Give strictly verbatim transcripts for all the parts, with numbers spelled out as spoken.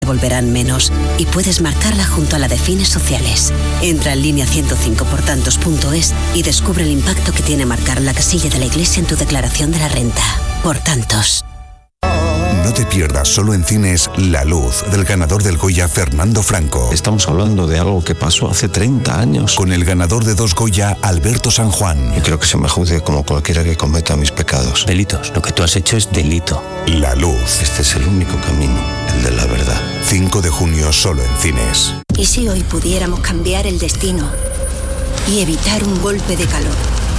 devolverán menos y puedes marcarla junto a la de fines sociales. Entra en línea ciento cinco por tantos punto es y descubre el impacto que tiene marcar la casilla de la Iglesia en tu declaración de la renta. Por tantos. No te pierdas solo en cines La Luz, del ganador del Goya Fernando Franco. Estamos hablando de algo que pasó hace treinta años. Con el ganador de dos Goya, Alberto San Juan. Yo creo que se me juzgue como cualquiera que cometa mis pecados. Delitos. Lo que tú has hecho es delito. La Luz. Este es el único camino, el de la verdad. cinco de junio solo en cines. ¿Y si hoy pudiéramos cambiar el destino y evitar un golpe de calor?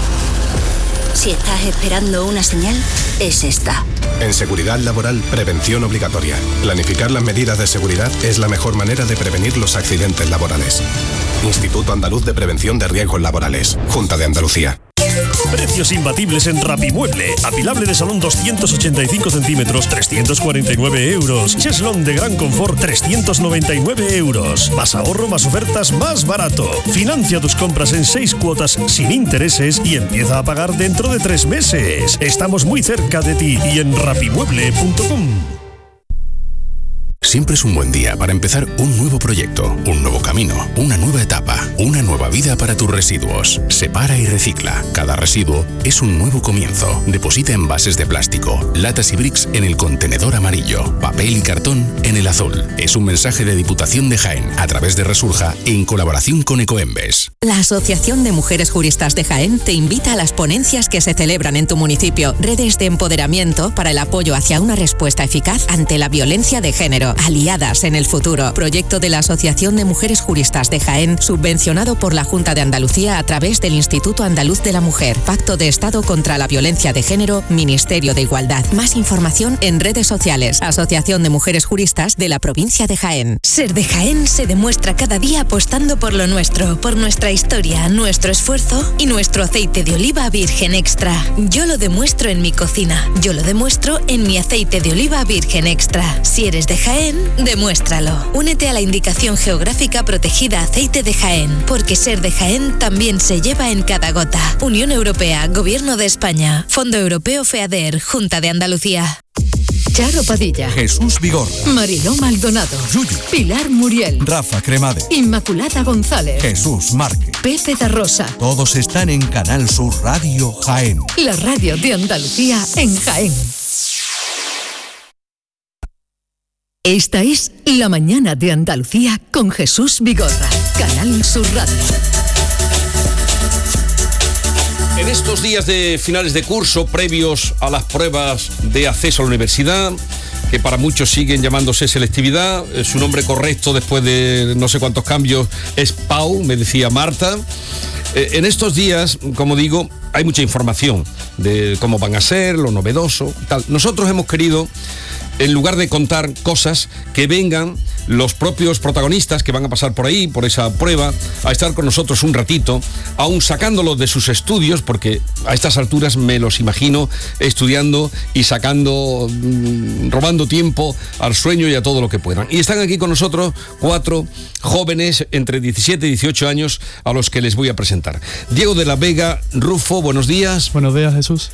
Si estás esperando una señal, es esta. En seguridad laboral, prevención obligatoria. Planificar las medidas de seguridad es la mejor manera de prevenir los accidentes laborales. Instituto Andaluz de Prevención de Riesgos Laborales. Junta de Andalucía. Precios imbatibles en Rapimueble. Apilable de salón doscientos ochenta y cinco centímetros, trescientos cuarenta y nueve euros. Cheslón de gran confort, trescientos noventa y nueve euros. Más ahorro, más ofertas, más barato. Financia tus compras en seis cuotas sin intereses y empieza a pagar dentro de tres meses. Estamos muy cerca de ti y en rapimueble punto com. Siempre es un buen día para empezar un nuevo proyecto, un nuevo camino, una nueva etapa, una nueva vida para tus residuos. Separa y recicla. Cada residuo es un nuevo comienzo. Deposita envases de plástico, latas y bricks en el contenedor amarillo, papel y cartón en el azul. Es un mensaje de Diputación de Jaén a través de Resurja en colaboración con Ecoembes. La Asociación de Mujeres Juristas de Jaén te invita a las ponencias que se celebran en tu municipio. Redes de empoderamiento para el apoyo hacia una respuesta eficaz ante la violencia de género. Aliadas en el futuro. Proyecto de la Asociación de Mujeres Juristas de Jaén, subvencionado por la Junta de Andalucía a través del Instituto Andaluz de la Mujer. Pacto de Estado contra la Violencia de Género, Ministerio de Igualdad. Más información en redes sociales. Asociación de Mujeres Juristas de la provincia de Jaén. Ser de Jaén se demuestra cada día apostando por lo nuestro, por nuestra historia, nuestro esfuerzo y nuestro aceite de oliva virgen extra. Yo lo demuestro en mi cocina. Yo lo demuestro en mi aceite de oliva virgen extra. Si eres de Jaén, demuéstralo. Únete a la indicación geográfica protegida Aceite de Jaén, porque ser de Jaén también se lleva en cada gota. Unión Europea, Gobierno de España, Fondo Europeo FEADER, Junta de Andalucía. Charo Padilla, Jesús Vigorra, Mariló Maldonado, Yuyu, Pilar Muriel, Rafa Cremade, Inmaculada González, Jesús Márquez, Pepe da Rosa. Todos están en Canal Sur Radio Jaén. La radio de Andalucía en Jaén. Esta es La Mañana de Andalucía con Jesús Vigorra, Canal Sur Radio. En estos días de finales de curso, previos a las pruebas de acceso a la universidad, que para muchos siguen llamándose selectividad, su nombre correcto después de no sé cuántos cambios es P A U, me decía Marta. En estos días, como digo, hay mucha información de cómo van a ser, lo novedoso, tal. Nosotros hemos querido, en lugar de contar cosas, que vengan los propios protagonistas que van a pasar por ahí, por esa prueba, a estar con nosotros un ratito, aún sacándolos de sus estudios, porque a estas alturas me los imagino estudiando y sacando, robando tiempo al sueño y a todo lo que puedan. Y están aquí con nosotros cuatro jóvenes entre diecisiete y dieciocho años a los que les voy a presentar. Diego de la Vega Rufo, buenos días. Buenos días, Jesús.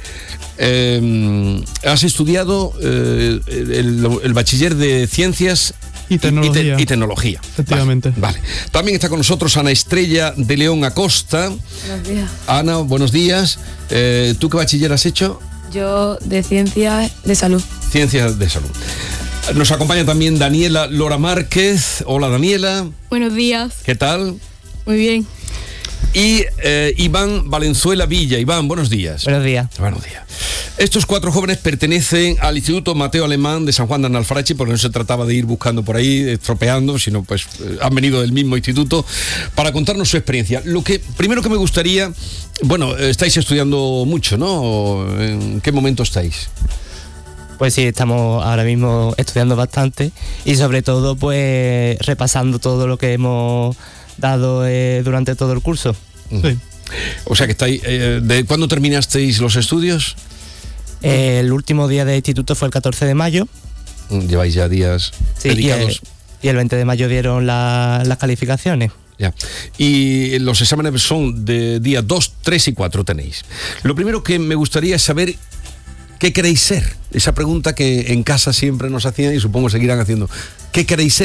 Eh, has estudiado eh, el, el bachiller de Ciencias y Tecnología. Y, te, y tecnología. Efectivamente. Vale, vale. También está con nosotros Ana Estrella de León Acosta. Buenos días. Ana, buenos días. Eh, ¿Tú qué bachiller has hecho? Yo de Ciencias de Salud. Ciencias de Salud. Nos acompaña también Daniela Lora Márquez. Hola, Daniela. Buenos días. ¿Qué tal? Muy bien. Y eh, Iván Valenzuela Villa. Iván, buenos días. Buenos días. Buenos días. Estos cuatro jóvenes pertenecen al Instituto Mateo Alemán de San Juan de Analfarache, porque no se trataba de ir buscando por ahí, estropeando, sino pues eh, han venido del mismo instituto para contarnos su experiencia. Lo que primero que me gustaría, bueno, estáis estudiando mucho, ¿no? ¿En qué momento estáis? Pues sí, estamos ahora mismo estudiando bastante y sobre todo pues repasando todo lo que hemos dado eh, durante todo el curso. Sí. O sea que estáis, eh, ¿de cuándo terminasteis los estudios? Eh, el último día de instituto fue el catorce de mayo. Lleváis ya días sí, dedicados. Y el, y el veinte de mayo dieron la, las calificaciones. Ya. Y los exámenes son de día dos, tres y cuatro tenéis. Lo primero que me gustaría es saber ¿qué queréis ser? Esa pregunta que en casa siempre nos hacían y supongo seguirán haciendo. ¿Qué queréis ser?